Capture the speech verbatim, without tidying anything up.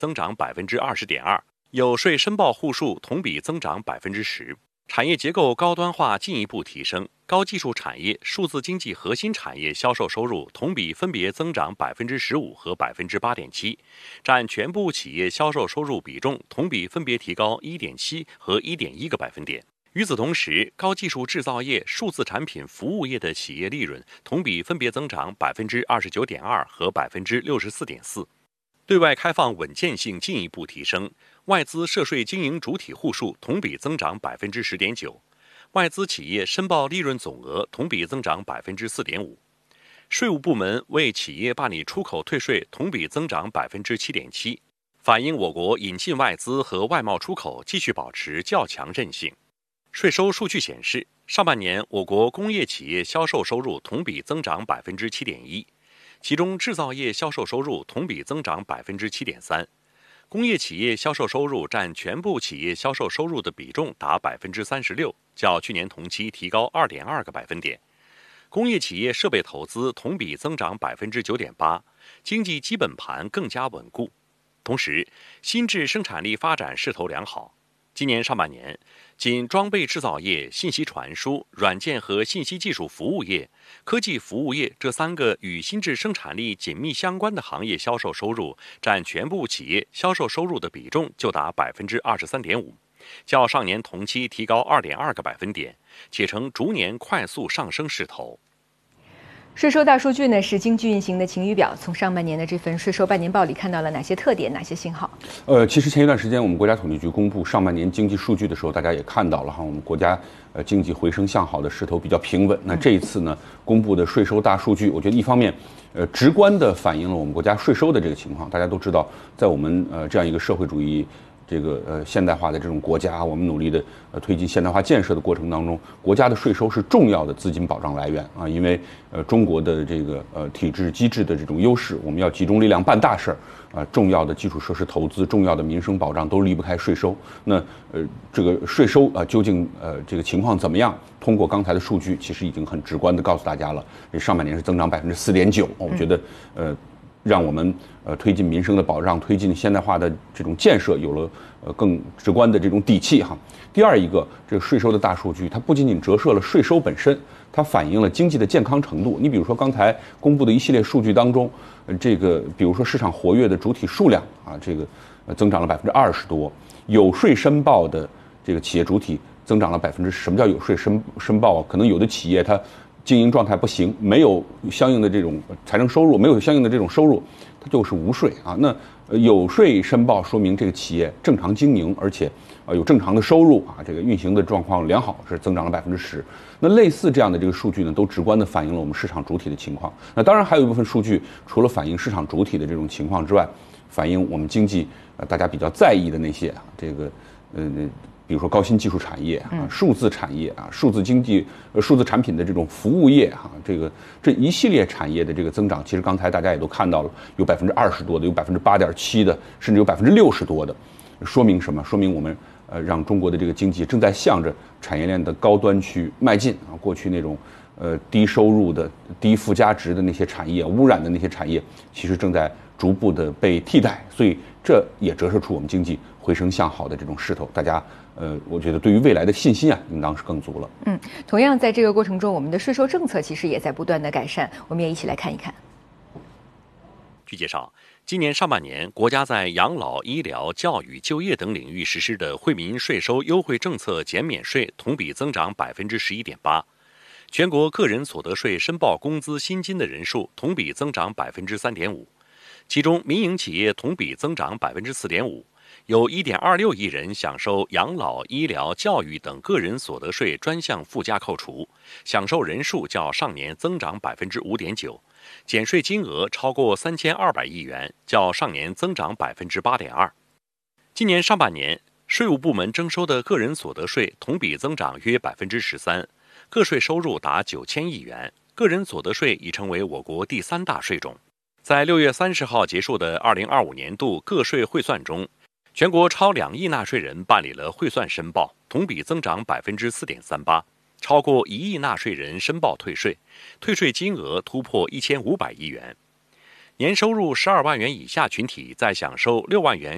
增长百分之二十点二，有税申报户数同比增长百分之十。产业结构高端化进一步提升，高技术产业、数字经济核心产业销售收入同比分别增长百分之十五和百分之八点七，占全部企业销售收入比重同比分别提高一点七和一点一个百分点。与此同时，高技术制造业、数字产品服务业的企业利润同比分别增长百分之二十九点二和百分之六十四点四。对外开放稳健性进一步提升，外资涉税经营主体户数同比增长百分之十点九，外资企业申报利润总额同比增长百分之四点五。税务部门为企业办理出口退税同比增长百分之七点七，反映我国引进外资和外贸出口继续保持较强韧性。税收数据显示，上半年我国工业企业销售收入同比增长百分之七点一。其中，制造业销售收入同比增长百分之七点三，工业企业销售收入占全部企业销售收入的比重达百分之三十六，较去年同期提高二点二个百分点。工业企业设备投资同比增长百分之九点八，经济基本盘更加稳固。同时，新质生产力发展势头良好。今年上半年，仅装备制造业、信息传输、软件和信息技术服务业、科技服务业这三个与新质生产力紧密相关的行业销售收入占全部企业销售收入的比重就达百分之二十三点五，较上年同期提高二点二个百分点，且呈逐年快速上升势头。 税收大数据呢是经济运行的晴雨表。从上半年的这份税收半年报里看到了哪些特点、哪些信号？ 呃，其实前一段时间我们国家统计局公布上半年经济数据的时候，大家也看到了哈，我们国家呃经济回升向好的势头比较平稳。那这一次呢，公布的税收大数据，我觉得一方面呃直观地反映了我们国家税收的这个情况。大家都知道，在我们呃这样一个社会主义这个呃现代化的这种国家，我们努力的呃推进现代化建设的过程当中，国家的税收是重要的资金保障来源啊，因为呃中国的这个呃体制机制的这种优势，我们要集中力量办大事儿啊，重要的基础设施投资、重要的民生保障都离不开税收。那呃这个税收啊究竟呃这个情况怎么样？通过刚才的数据，其实已经很直观的告诉大家了，这上半年是增长百分之四点九，我觉得呃。让我们呃推进民生的保障，推进现代化的这种建设有了呃更直观的这种底气哈。第二一个，这个税收的大数据，它不仅仅折射了税收本身，它反映了经济的健康程度。你比如说刚才公布的一系列数据当中，呃、这个比如说市场活跃的主体数量啊，这个呃增长了百分之二十多，有税申报的这个企业主体增长了百分之什么叫有税申申报啊？可能有的企业它经营状态不行，没有相应的这种财政收入，没有相应的这种收入，它就是无税啊。那有税申报说明这个企业正常经营，而且呃有正常的收入啊，这个运行的状况良好，是增长了百分之十。那类似这样的这个数据呢，都直观的反映了我们市场主体的情况。那当然还有一部分数据，除了反映市场主体的这种情况之外，反映我们经济呃大家比较在意的那些啊，这个呃。比如说高新技术产业啊、数字产业啊、数字经济、呃、数字产品的这种服务业哈、啊，这个这一系列产业的这个增长，其实刚才大家也都看到了，有百分之二十多的，有百分之八点七的，甚至有百分之六十多的，说明什么？说明我们呃让中国的这个经济正在向着产业链的高端去迈进啊。过去那种呃低收入的、低附加值的那些产业、污染的那些产业，其实正在逐步的被替代，所以这也折射出我们经济回升向好的这种势头。大家呃，我觉得对于未来的信心啊，应当是更足了。 嗯，同样在这个过程中，我们的税收政策其实也在不断的改善，我们也一起来看一看。 据介绍，今年上半年，国家在养老、医疗、教育、就业等领域实施的惠民税收优惠政策减免税同比增长百分之十一点八，全国个人所得税申报工资薪金的人数同比增长百分之三点五，其中民营企业同比增长百分之四点五。有 一点二六亿人享受养老、医疗、教育等个人所得税专项附加扣除，享受人数较上年增长百分之五点九，减税金额超过三千二百亿元，较上年增长百分之八点二。今年上半年，税务部门征收的个人所得税同比增长约百分之十三，个税收入达九千亿元，个人所得税已成为我国第三大税种。在六月三十号结束的二零二五年度个税汇算中，全国超两亿纳税人办理了汇算申报，同比增长百分之四点三八，超过一亿纳税人申报退税，退税金额突破一千五百亿元。年收入十二万元以下群体在享受六万元